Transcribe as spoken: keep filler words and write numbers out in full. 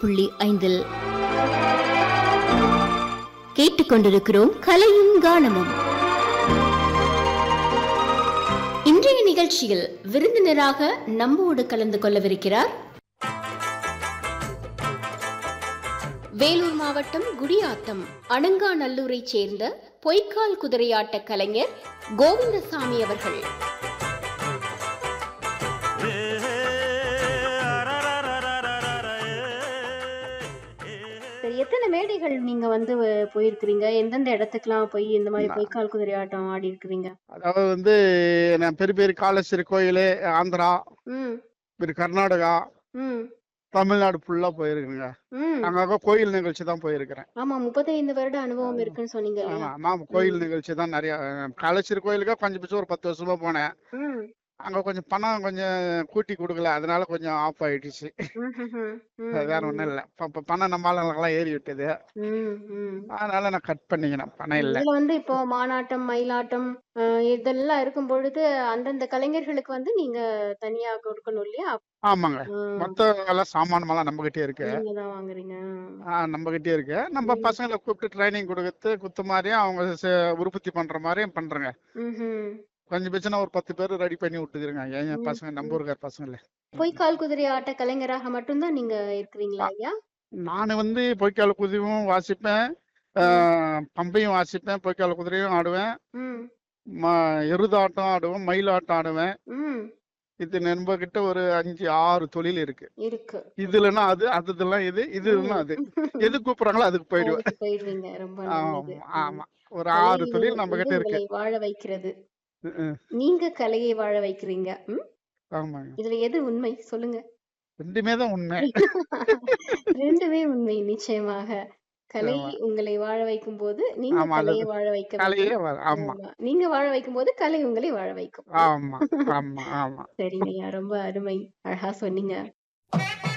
புள்ளி ஐந்தில் கேட்டுக்கொண்டிருக்கிறோம் கலையும் கானமும். இன்றைய நிகழ்ச்சியில் விருந்தினராக நம்மோடு கலந்து கொள்ளவிருக்கிறார் வேலூர் மாவட்டம் குடியாத்தம் அணங்காநல்லூரை சேர்ந்த பொய்க்கால் குதிரையாட்ட கலைஞர் கோவிந்தசாமி அவர்கள். எத்தனை மேடைகள் நீங்க வந்து போயிருக்கிறீங்க? எந்தெந்த இடத்துக்குலாம் போய் இந்த மாதிரி பொய்க்கால் குதிரையாட்டம் ஆடி இருக்கிறீங்க? அதாவது வந்து நான் பெரிய பெரிய காலேஸ்வரி கோயிலு, ஆந்திரா, கர்நாடகா, தமிழ்நாடு ஃபுல்லா போயிருக்குங்க. அங்க கோயில் நிகழ்ச்சி தான் போயிருக்கிறேன். ஆமா, முப்பத்தைந்து வருட அனுபவம் இருக்குன்னு சொன்னீங்க. ஆமா, நான் கோயில் நிகழ்ச்சி தான் நிறைய. காலேஸ்வரி கோயிலுக்கு கொஞ்சம் பிடிச்சி ஒரு பத்து வருஷமா போனேன். அங்க கொஞ்சம் பணம் கொஞ்சம் கூட்டி கொடுக்கல, அதனால கொஞ்சம் ஆஃப் ஆயிடுச்சு. வேற ஒண்ணும் இல்ல, பணம் நம்ம ஆளுங்களுக்கெல்லாம் ஏறி விட்டது, அதனால நான் கட் பண்ணிக்கிறேன். பணம் இல்ல. இதுல வந்து இப்போ மானாட்டம், மயிலாட்டம் இதெல்லாம் இருக்கும் பொழுது அந்தந்த கலைஞர்களுக்கு வந்து நீங்க தனியா கொடுக்கணும் இல்லையா? ஆமாங்க, மொத்த எல்லாம் சாமானம் எல்லாம் நம்ம கிட்டே இருக்கு. வாங்குறீங்க? நம்ம கிட்டே இருக்கு. நம்ம பசங்களை கூப்பிட்டு ட்ரைனிங் கொடுத்து குத்து மாதிரியும் அவங்க உற்பத்தி பண்ற மாதிரியும் பண்றேங்க. கொஞ்சம் பிரச்சனை ஒரு பத்து பேர் ரெடி பண்ணி விட்டுக்கிறேங்க. என் பசங்க நம்ம ஊருக்கார பசங்களே. பொய்க்கால் குதிரை ஆட்ட கலைஞராக மட்டும்தான் நீங்க இருக்கிறீங்களா ஐயா? நான் வந்து பொய்க்கால் குதிரையும் வாசிப்பேன், பம்பையும் வாசிப்பேன், பொய்க்கால் குதிரையும் ஆடுவேன், எருதாட்டம் ஆடுவேன், மயிலாட்டம் ஆடுவேன். இது நம்ம கிட்ட ஒரு அஞ்சு ஆறு தொழில் இருக்கு. இருக்கு. இதுலன்னா அது, அதுலாம் இது, இதுன்னா அது. எது கூப்பிடுறாங்களோ அதுக்கு போயிடுவேன். போயிடுவீங்க. ரொம்ப ஆமா, ஒரு ஆறு தொழில் நம்ம கிட்ட இருக்கு. வாழ வைக்கிறது, நீங்க கலையை வாழ வைக்கிறீங்க. இதுல எது உண்மை சொல்லுங்க? ரெண்டுமே தான் உண்மை. ரெண்டுமே உண்மை. நிச்சயமாக கலை உங்களை வாழ வைக்கும் போது நீங்க கலையை வாழ வைக்க, நீங்க வாழ வைக்கும் போது கலை உங்களை வாழ வைக்கும். ஆமா ஆமா ஆமா. சரிங்கய்யா, ரொம்ப அருமை, அழகா சொன்னீங்க.